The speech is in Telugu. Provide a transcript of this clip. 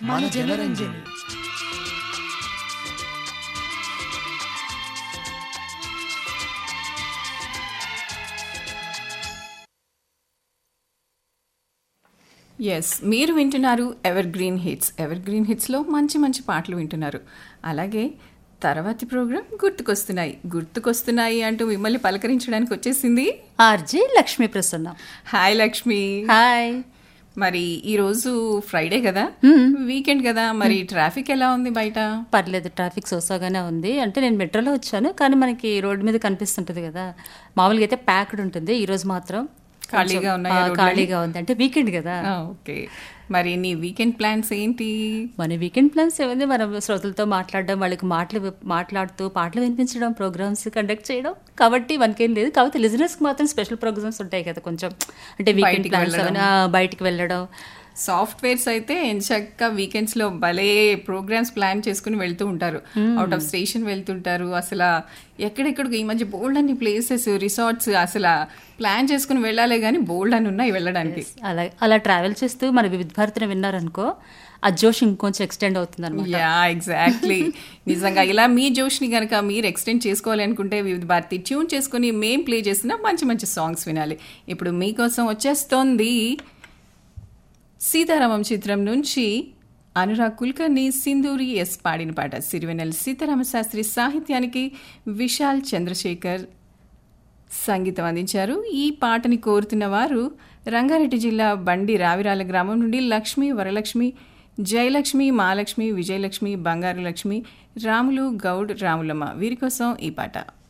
మన జనరంజని. ఎస్, మీరు వింటున్నారు ever green hits. Ever green హిట్స్లో మంచి మంచి పాటలు వింటున్నారు. అలాగే తర్వాతి ప్రోగ్రాం గుర్తుకొస్తున్నాయి అంటూ మిమ్మల్ని పలకరించడానికి వచ్చేసింది RJ Lakshmi Prasanna. Hi Lakshmi. Hi. మరి ఈరోజు ఫ్రైడే కదా, వీకెండ్ కదా, మరి ట్రాఫిక్ ఎలా ఉంది బయట? పర్లేదు, ట్రాఫిక్ సోసాగానే ఉంది. అంటే నేను మెట్రోలో వచ్చాను, కానీ మనకి రోడ్డు మీద కనిపిస్తుంటది కదా, మామూలుగా అయితే ప్యాక్డ్ ఉంటుంది. ఈరోజు మాత్రం ఖాళీగా ఉంది. అంటే వీకెండ్ కదా. ఓకే, మరి నీ వీకెండ్ ప్లాన్స్ ఏంటి? మన వీకెండ్ ప్లాన్స్ ఏమైంది, మన శ్రోతలతో మాట్లాడడం, వాళ్ళకి మాట్లాడుతూ పాటలు వినిపించడం, ప్రోగ్రామ్స్ కండక్ట్ చేయడం. కాబట్టి మనకేం లేదు. కాబట్టి లిజనర్స్కి మాత్రం స్పెషల్ ప్రోగ్రామ్స్ ఉంటాయి కదా కొంచెం. అంటే వీకెండ్ ప్లాన్స్ బయటికి వెళ్ళడం. సాఫ్ట్వేర్స్ అయితే ఎంచక్క వీకెండ్స్ లో భలే ప్రోగ్రామ్స్ ప్లాన్ చేసుకుని వెళ్తూ ఉంటారు. అవుట్ ఆఫ్ స్టేషన్ వెళ్తుంటారు. అసలు ఎక్కడెక్కడికి ఈ మధ్య బోల్డ్ అన్ని ప్లేసెస్, రిసార్ట్స్ అసలు ప్లాన్ చేసుకుని వెళ్ళాలి కానీ బోల్డ్ అని ఉన్నాయి వెళ్ళడానికి. అలా ట్రావెల్ చేస్తూ మన వివిధ భారతిని విన్నారనుకో, ఆ జోష్ ఇంకొంచెం ఎక్స్టెండ్ అవుతుంది అనమాట. Yeah, exactly. నిజంగా ఇలా మీ జోష్ని కనుక మీరు ఎక్స్టెండ్ చేసుకోవాలి అనుకుంటే వివిధ భారతి ట్యూన్ చేసుకుని మేం ప్లే చేసిన మంచి మంచి సాంగ్స్ వినాలి. ఇప్పుడు మీకోసం వచ్చేస్తోంది సీతారామం చిత్రం నుంచి అనురాగ్ కుల్కర్ని, సింధూరి ఎస్ పాడిన పాట. సిరివెన్నెల సీతారామశాస్త్రి సాహిత్యానికి విశాల్ చంద్రశేఖర్ సంగీతం అందించారు. ఈ పాటని కోరుతున్న వారు రంగారెడ్డి జిల్లా బండి రావిరాల గ్రామం నుండి లక్ష్మి, వరలక్ష్మి, జయలక్ష్మి, మహాలక్ష్మి, విజయలక్ష్మి, బంగారు లక్ష్మి, రాములు, గౌడ్, రాములమ్మ. వీరి కోసం ఈ పాట.